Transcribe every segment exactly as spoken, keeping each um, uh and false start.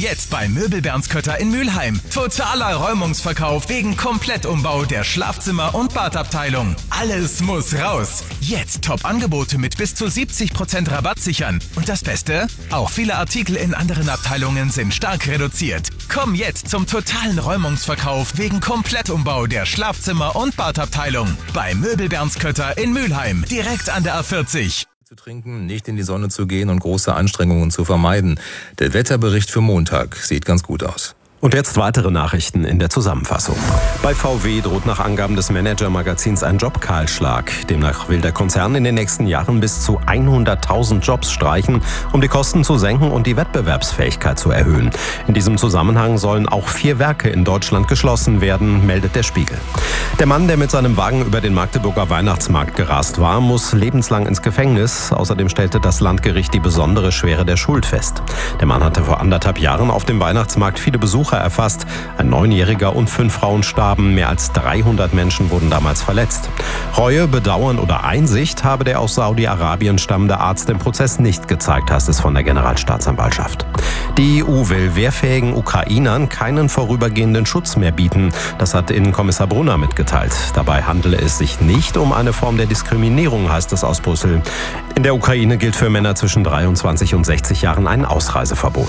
Jetzt bei Möbelbernskötter in Mülheim. Totaler Räumungsverkauf wegen Komplettumbau der Schlafzimmer- und Badabteilung. Alles muss raus. Jetzt Top-Angebote mit bis zu siebzig Prozent Rabatt sichern. Und das Beste? Auch viele Artikel in anderen Abteilungen sind stark reduziert. Komm jetzt zum totalen Räumungsverkauf wegen Komplettumbau der Schlafzimmer- und Badabteilung. Bei Möbelbernskötter in Mülheim. Direkt an der A vierzig. Zu trinken, nicht in die Sonne zu gehen und große Anstrengungen zu vermeiden. Der Wetterbericht für Montag sieht ganz gut aus. Und jetzt weitere Nachrichten in der Zusammenfassung. Bei V W droht nach Angaben des Manager-Magazins ein Jobkahlschlag. Demnach will der Konzern in den nächsten Jahren bis zu hunderttausend Jobs streichen, um die Kosten zu senken und die Wettbewerbsfähigkeit zu erhöhen. In diesem Zusammenhang sollen auch vier Werke in Deutschland geschlossen werden, meldet der Spiegel. Der Mann, der mit seinem Wagen über den Magdeburger Weihnachtsmarkt gerast war, muss lebenslang ins Gefängnis. Außerdem stellte das Landgericht die besondere Schwere der Schuld fest. Der Mann hatte vor anderthalb Jahren auf dem Weihnachtsmarkt viele Besucher erfasst. Ein Neunjähriger und fünf Frauen starben. Mehr als dreihundert Menschen wurden damals verletzt. Reue, Bedauern oder Einsicht habe der aus Saudi-Arabien stammende Arzt im Prozess nicht gezeigt, heißt es von der Generalstaatsanwaltschaft. Die E U will wehrfähigen Ukrainern keinen vorübergehenden Schutz mehr bieten. Das hat Innenkommissar Brunner mitgeteilt. Dabei handele es sich nicht um eine Form der Diskriminierung, heißt es aus Brüssel. In der Ukraine gilt für Männer zwischen dreiundzwanzig und sechzig Jahren ein Ausreiseverbot.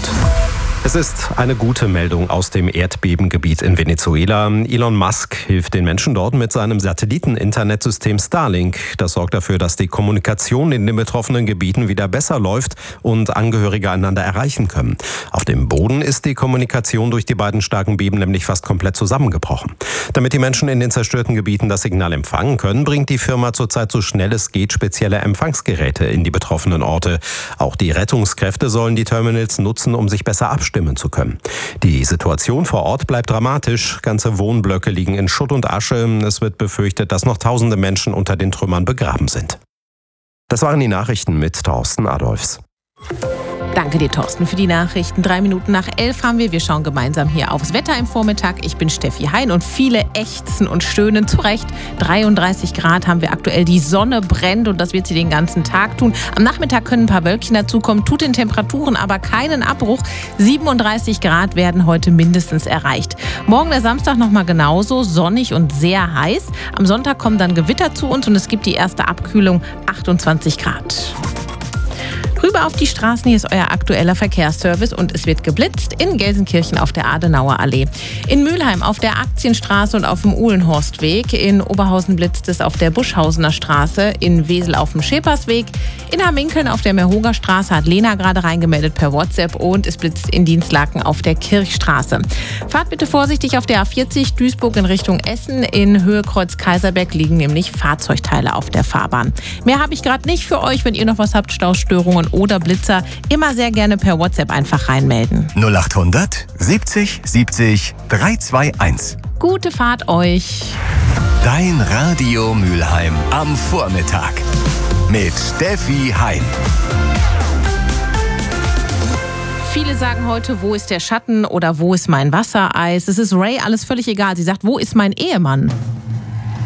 Es ist eine gute Meldung aus dem Erdbebengebiet in Venezuela. Elon Musk hilft den Menschen dort mit seinem Satelliten-Internetsystem Starlink. Das sorgt dafür, dass die Kommunikation in den betroffenen Gebieten wieder besser läuft und Angehörige einander erreichen können. Auf dem Boden ist die Kommunikation durch die beiden starken Beben nämlich fast komplett zusammengebrochen. Damit die Menschen in den zerstörten Gebieten das Signal empfangen können, bringt die Firma zurzeit so schnell es geht spezielle Empfangsgeräte in die betroffenen Orte. Auch die Rettungskräfte sollen die Terminals nutzen, um sich besser abstimmen zu können. Die Situation vor Ort bleibt dramatisch. Ganze Wohnblöcke liegen in Schutt und Asche. Es wird befürchtet, dass noch tausende Menschen unter den Trümmern begraben sind. Das waren die Nachrichten mit Thorsten Adolfs. Danke dir, Thorsten, für die Nachrichten. Drei Minuten nach elf haben wir. Wir schauen gemeinsam hier aufs Wetter im Vormittag. Ich bin Steffi Hein und viele ächzen und stöhnen zu Recht. dreiunddreißig Grad haben wir aktuell. Die Sonne brennt und das wird sie den ganzen Tag tun. Am Nachmittag können ein paar Wölkchen dazukommen, tut den Temperaturen aber keinen Abbruch. siebenunddreißig Grad werden heute mindestens erreicht. Morgen der Samstag nochmal genauso, sonnig und sehr heiß. Am Sonntag kommen dann Gewitter zu uns und es gibt die erste Abkühlung, achtundzwanzig Grad. Rüber auf die Straßen, hier ist euer aktueller Verkehrsservice und es wird geblitzt in Gelsenkirchen auf der Adenauer Allee. In Mülheim auf der Aktienstraße und auf dem Uhlenhorstweg. In Oberhausen blitzt es auf der Buschhausener Straße. In Wesel auf dem Schepersweg. In Hamminkeln auf der Merhoger Straße hat Lena gerade reingemeldet per WhatsApp und es blitzt in Dienstlaken auf der Kirchstraße. Fahrt bitte vorsichtig auf der A vierzig Duisburg in Richtung Essen. In Höhe Kreuz Kaiserberg liegen nämlich Fahrzeugteile auf der Fahrbahn. Mehr habe ich gerade nicht für euch. Wenn ihr noch was habt, Staustörungen oder Blitzer, immer sehr gerne per WhatsApp einfach reinmelden. null achthundert siebzig siebzig dreihunderteinundzwanzig. Gute Fahrt euch. Dein Radio Mülheim am Vormittag mit Steffi Hein. Viele sagen heute, wo ist der Schatten oder wo ist mein Wassereis? Es ist Ray alles völlig egal. Sie sagt, wo ist mein Ehemann?